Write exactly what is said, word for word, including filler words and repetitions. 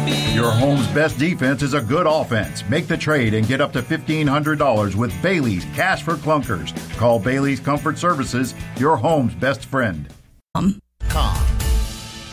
Your home's best defense is a good offense. Make the trade and get up to fifteen hundred dollars with Bailey's Cash for Clunkers. Call Bailey's Comfort Services, your home's best friend. Um.